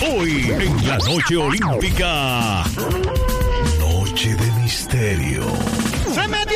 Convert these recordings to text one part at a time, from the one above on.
Hoy en la Noche Olímpica. Noche de misterio. ¡Se metió!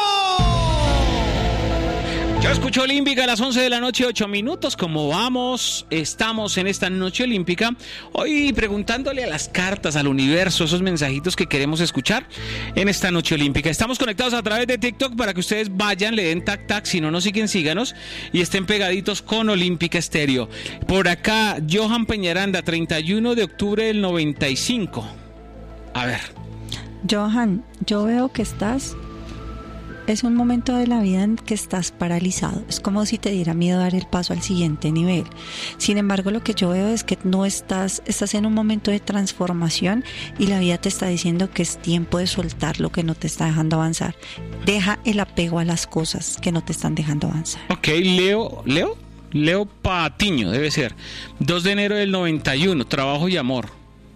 Yo escucho Olímpica a las 11 de la noche, 8 minutos. ¿Cómo vamos? Estamos en esta Noche Olímpica. Hoy preguntándole a las cartas, al universo, esos mensajitos que queremos escuchar en esta Noche Olímpica. Estamos conectados a través de TikTok para que ustedes vayan, le den tac tac. Si no nos siguen, síganos y estén pegaditos con Olímpica Estéreo. Por acá, Johan Peñaranda, 31 de octubre del 95. A ver. Johan, yo veo que es un momento de la vida en que estás paralizado. Es como si te diera miedo dar el paso al siguiente nivel. Sin embargo, lo que yo veo es que no estás en un momento de transformación y la vida te está diciendo que es tiempo de soltar lo que no te está dejando avanzar. Deja el apego a las cosas que no te están dejando avanzar. Ok, Leo Patiño, debe ser. 2 de enero del 91, trabajo y amor.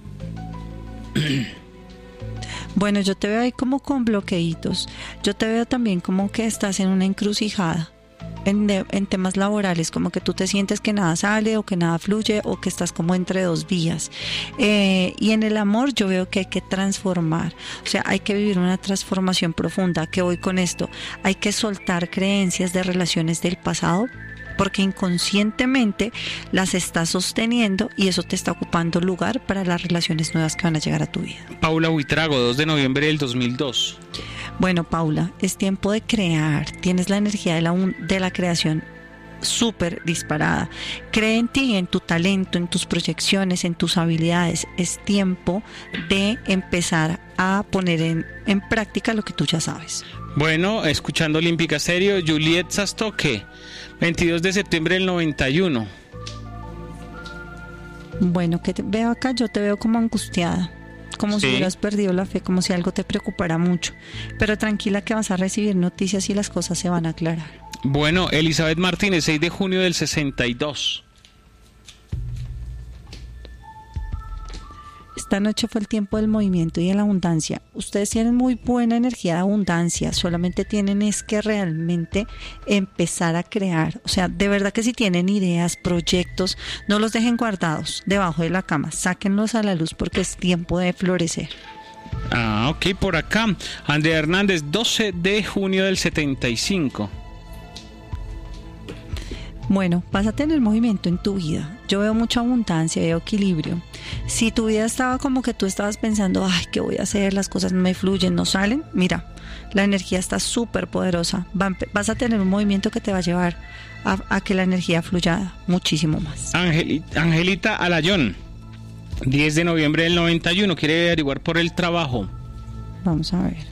Bueno, yo te veo ahí como con bloqueitos. Yo te veo también como que estás en una encrucijada en temas laborales, como que tú te sientes que nada sale o que nada fluye o que estás como entre dos vías. Y en el amor yo veo que hay que transformar, o sea, hay que vivir una transformación profunda. ¿Qué voy con esto? Hay que soltar creencias de relaciones del pasado, porque inconscientemente las estás sosteniendo y eso te está ocupando lugar para las relaciones nuevas que van a llegar a tu vida. Paula Buitrago, 2 de noviembre del 2002. Bueno, Paula, es tiempo de crear. Tienes la energía de la creación súper disparada. Cree en ti, en tu talento, en tus proyecciones, en tus habilidades. Es tiempo de empezar a poner en práctica lo que tú ya sabes. Bueno, escuchando Olímpica Estéreo, Juliet Sastoque, 22 de septiembre del 91. Bueno, ¿qué veo acá? Yo te veo como angustiada, como si hubieras perdido la fe, como si algo te preocupara mucho. Pero tranquila que vas a recibir noticias y las cosas se van a aclarar. Bueno, Elizabeth Martínez, 6 de junio del 62. Esta noche fue el tiempo del movimiento y de la abundancia. Ustedes tienen muy buena energía de abundancia, solamente tienen es que realmente empezar a crear. O sea, de verdad que si tienen ideas, proyectos, no los dejen guardados debajo de la cama, sáquenlos a la luz porque es tiempo de florecer. Ah, ok, por acá, Andrea Hernández, 12 de junio del 75. Bueno, vas a tener movimiento en tu vida. Yo veo mucha abundancia, veo equilibrio. Si tu vida estaba como que tú estabas pensando, ay, ¿qué voy a hacer? Las cosas no me fluyen, no salen. Mira, la energía está súper poderosa. Vas a tener un movimiento que te va a llevar a que la energía fluya muchísimo más. Angelita Alayón, 10 de noviembre del 91, quiere averiguar por el trabajo. Vamos a ver.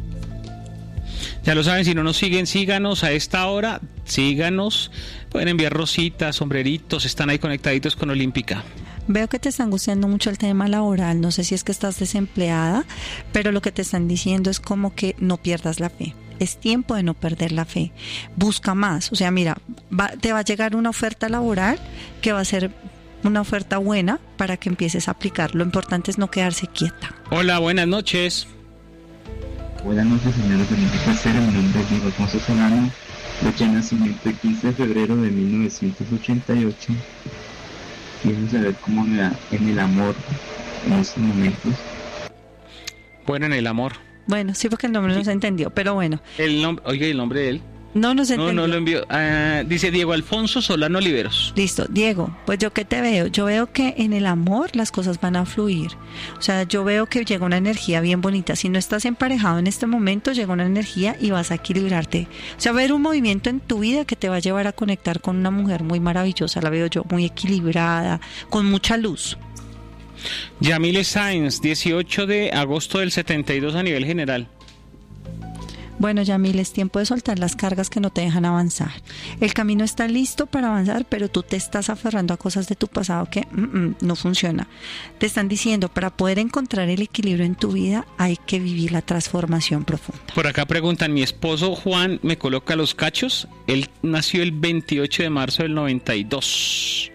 Ya lo saben, si no nos siguen, síganos a esta hora, síganos, pueden enviar rositas, sombreritos, están ahí conectaditos con Olímpica. Veo que te está angustiando mucho el tema laboral, no sé si es que estás desempleada, pero lo que te están diciendo es como que no pierdas la fe. Es tiempo de no perder la fe, busca más, o sea, mira, te va a llegar una oferta laboral que va a ser una oferta buena para que empieces a aplicar, lo importante es no quedarse quieta. Hola, buenas noches. Buenas noches, señores de Olímpica Estéreo. Mi nombre es Diego Alfonso Solano, fecha de nacimiento el 15 de febrero de 1988. Quiero saber cómo me va en el amor en estos momentos. Bueno, en el amor. Bueno, sí, porque el nombre no se entendió, pero bueno. Oiga, ¿el nombre de él? No se entendió. No lo envió. Dice Diego Alfonso Solano Oliveros. Listo, Diego, pues yo qué te veo. Yo veo que en el amor las cosas van a fluir. O sea, yo veo que llega una energía bien bonita. Si no estás emparejado en este momento, llega una energía y vas a equilibrarte. O sea, va a haber un movimiento en tu vida que te va a llevar a conectar con una mujer muy maravillosa. La veo yo muy equilibrada, con mucha luz. Yamile Sáenz, 18 de agosto del 72 a nivel general. Bueno, Yamil, es tiempo de soltar las cargas que no te dejan avanzar. El camino está listo para avanzar, pero tú te estás aferrando a cosas de tu pasado que no funciona. Te están diciendo, para poder encontrar el equilibrio en tu vida, hay que vivir la transformación profunda. Por acá preguntan, mi esposo Juan me coloca los cachos. Él nació el 28 de marzo del 92.